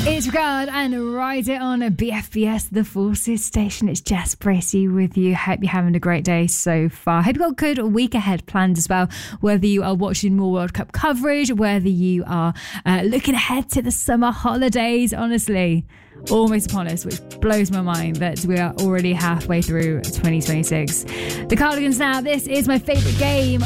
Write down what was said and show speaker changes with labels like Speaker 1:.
Speaker 1: It's Regard and Ride It on a BFBS, the Forces Station. It's Jess Bracey with you. Hope you're having a great day so far. Hope you've got a good week ahead planned as well. Whether you are watching more World Cup coverage, whether you are looking ahead to the summer holidays, honestly, almost upon us, which blows my mind that we are already halfway through 2026. The Cardigans now. This is my favourite game